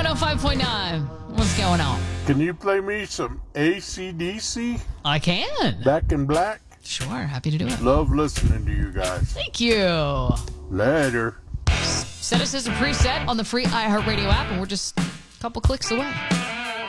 105.9. What's going on? Can you play me some AC/DC? I can. Back in Black? Sure, happy to do it. Love listening to you guys. Thank you. Later. Set us as a preset on the free iHeartRadio app, and we're just a couple clicks away.